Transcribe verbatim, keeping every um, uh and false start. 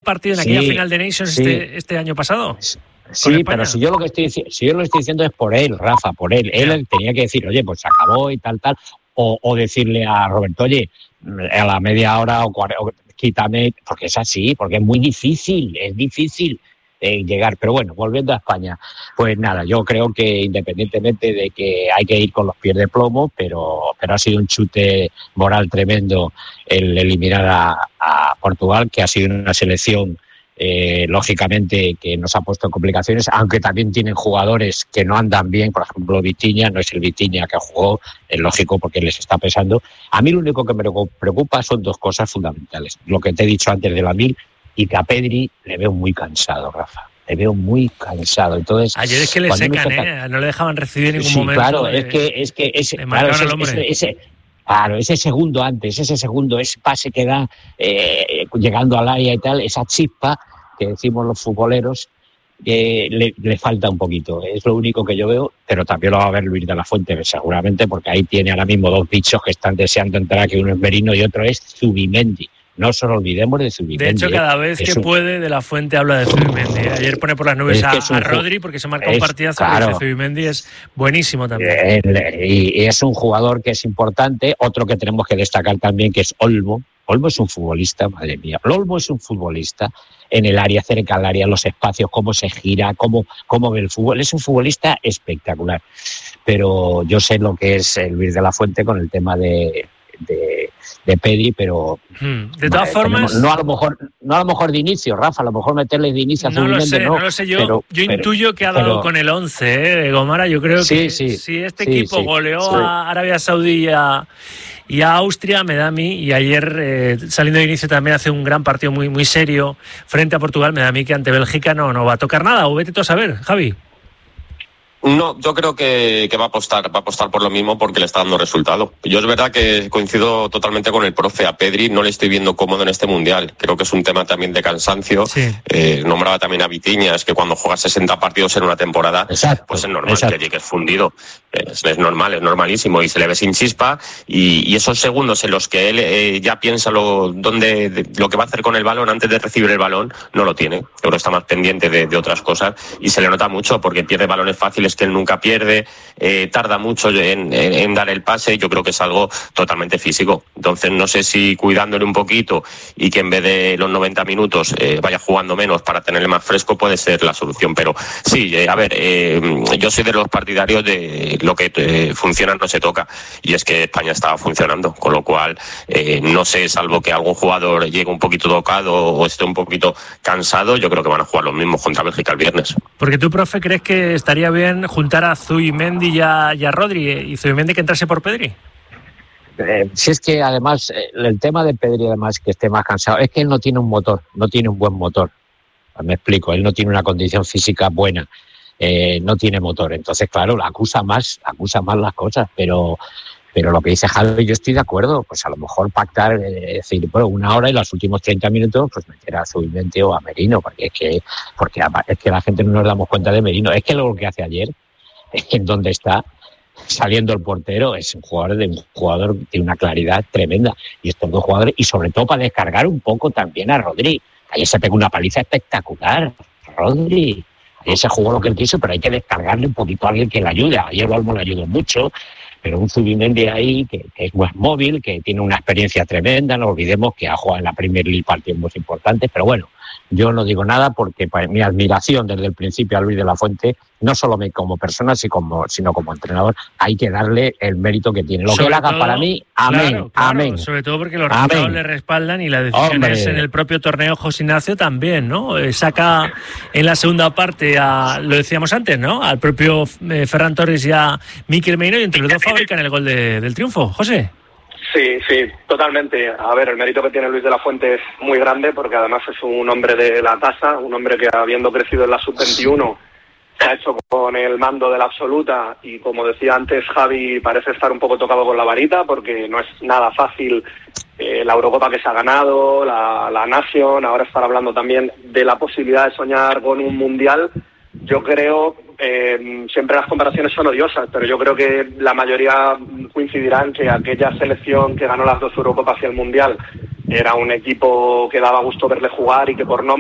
partido en sí, aquella final de Nations sí. este, este año pasado. Sí, pero si yo lo que estoy diciendo, si yo lo estoy diciendo es por él, Rafa, por él. Él yeah. tenía que decir, oye, pues se acabó y tal, tal. O, o decirle a Roberto, oye, a la media hora o, o quítame, porque es así, porque es muy difícil, es difícil eh, llegar. Pero bueno, volviendo a España, pues nada, yo creo que independientemente de que hay que ir con los pies de plomo, pero, pero ha sido un chute moral tremendo el eliminar a, a Portugal, que ha sido una selección Eh, lógicamente que nos ha puesto en complicaciones, aunque también tienen jugadores que no andan bien, por ejemplo Vitinha, no es el Vitinha que jugó, es lógico porque les está pesando. A mí lo único que me preocupa son dos cosas fundamentales, lo que te he dicho antes de la mil y que a Pedri le veo muy cansado, Rafa. Le veo muy cansado. Entonces, ayer es que le secan, ¿eh? No le dejaban recibir en ningún sí, momento. Claro, de... es que es que ese, le claro, ese, al hombre. ese, ese Claro, ese segundo antes, ese segundo, ese pase que da eh, llegando al área y tal, esa chispa que decimos los futboleros, que le, le falta un poquito. Es lo único que yo veo, pero también lo va a ver Luis de la Fuente, seguramente, porque ahí tiene ahora mismo dos bichos que están deseando entrar, que uno es Merino y otro es Zubimendi. No nos olvidemos de Zubimendi. De hecho, cada vez que un... puede, de la Fuente habla de Zubimendi. Ayer pone por las nubes a, a Rodri, porque se marca es, un partidazo, claro. Pero Zubimendi es buenísimo también. Y es un jugador que es importante. Otro que tenemos que destacar también, que es Olmo. Olmo es un futbolista, madre mía. Olmo es un futbolista en el área, cerca al área, los espacios, cómo se gira, cómo, cómo ve el fútbol. Es un futbolista espectacular. Pero yo sé lo que es Luis de la Fuente con el tema de... de de Pedri, pero hmm. de todas vale, formas tenemos, no a lo mejor no a lo mejor de inicio, Rafa, a lo mejor meterle de inicio a no lo sé, no, no lo sé yo, pero, yo pero, intuyo que ha dado pero, con el once, ¿eh? Gomara, yo creo sí, que sí, si este sí, equipo sí, goleó sí. a Arabia Saudí y a, y a Austria, me da a mí, y ayer eh, saliendo de inicio también hace un gran partido muy, muy serio frente a Portugal, me da a mí que ante Bélgica no, no va a tocar nada, o vete tú a saber, Javi. No, yo creo que, que va a apostar, va a apostar por lo mismo porque le está dando resultado. Yo es verdad que coincido totalmente con el profe. A Pedri no le estoy viendo cómodo en este mundial. Creo que es un tema también de cansancio. Sí. Eh, nombraba también a Vitinha, es que cuando juegas sesenta partidos en una temporada, exacto, pues es normal exacto. que llegues fundido. Es, es normal, es normalísimo y se le ve sin chispa. Y, y esos segundos en los que él eh, ya piensa lo, dónde, de, lo que va a hacer con el balón antes de recibir el balón, no lo tiene. Yo creo que está más pendiente de, de otras cosas y se le nota mucho porque pierde balones fáciles que él nunca pierde, eh, tarda mucho en, en, en dar el pase. Yo creo que es algo totalmente físico. Entonces no sé si cuidándole un poquito y que en vez de los noventa minutos eh, vaya jugando menos para tenerle más fresco puede ser la solución. Pero sí, eh, a ver, eh, yo soy de los partidarios de lo que eh, funciona no se toca, y es que España estaba funcionando, con lo cual eh, no sé, salvo que algún jugador llegue un poquito tocado o esté un poquito cansado, yo creo que van a jugar los mismos contra Bélgica el viernes. Porque tú, profe, ¿crees que estaría bien juntar a Zubimendi y a, y a Rodri, y Zubimendi que entrase por Pedri? Eh, si es que además eh, el tema de Pedri, además que esté más cansado, es que él no tiene un motor, no tiene un buen motor. Me explico, él no tiene una condición física buena, eh, no tiene motor, entonces claro, la acusa más, acusa más las cosas, pero pero lo que dice Javi, yo estoy de acuerdo, pues a lo mejor pactar, eh, decir, bueno, una hora y los últimos treinta minutos, pues meter a Zubimendi o a Merino, porque es que, porque es que la gente no nos damos cuenta de Merino, es que lo que hace ayer, en donde está saliendo el portero, es un jugador de un jugador de una claridad tremenda, y estos dos jugadores, y sobre todo para descargar un poco también a Rodri. Ayer se pegó una paliza espectacular, Rodri. Ayer se jugó lo que él quiso, pero hay que descargarle un poquito a alguien que le ayude. Ayer Olmo le ayudó mucho, pero un Zubimendi ahí que, que es más móvil, que tiene una experiencia tremenda. No olvidemos que ha jugado en la Premier League partidos muy importantes, pero bueno, yo no digo nada porque pues, mi admiración desde el principio a Luis de la Fuente, no solo me, como persona, sino como, sino como entrenador, hay que darle el mérito que tiene. Lo sobre que él haga todo, para mí, amén, claro, claro, amén. Sobre todo porque los resultados amén. Le respaldan y las decisiones Hombre. En el propio torneo José Ignacio también, ¿no? Eh, saca en la segunda parte, a, lo decíamos antes, ¿no? Al propio eh, Ferran Torres y a Mikel Merino, y entre los dos fabrican el gol de, del triunfo. José. Sí, sí, totalmente. A ver, el mérito que tiene Luis de la Fuente es muy grande porque además es un hombre de la tasa, un hombre que habiendo crecido en la sub veintiuno se ha hecho con el mando de la absoluta y como decía antes Javi, parece estar un poco tocado con la varita porque no es nada fácil eh, la Eurocopa que se ha ganado, la, la Nation, ahora estar hablando también de la posibilidad de soñar con un Mundial. Yo creo, eh, siempre las comparaciones son odiosas, pero yo creo que la mayoría coincidirán que aquella selección que ganó las dos Eurocopas y el Mundial era un equipo que daba gusto verle jugar y que por nombre